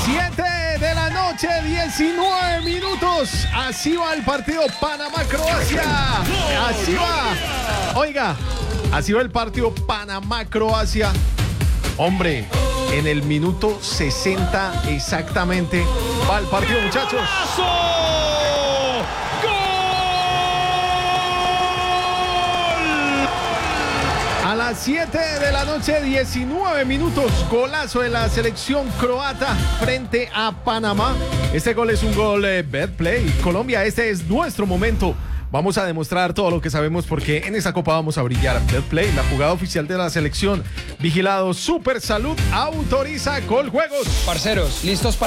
7 de la noche, 19 minutos. Así va el partido Panamá-Croacia. Así va. Oiga, así va el partido Panamá-Croacia. Hombre, en el minuto 60 exactamente va el partido, muchachos. A las 7 de la noche, 19 minutos, golazo de la selección croata frente a Panamá. Este gol es un gol Betplay. Colombia, este es nuestro momento. Vamos a demostrar todo lo que sabemos porque en esta copa vamos a brillar. Betplay, la jugada oficial de la selección. Vigilado Super Salud, autoriza Coljuegos. Parceros, listos para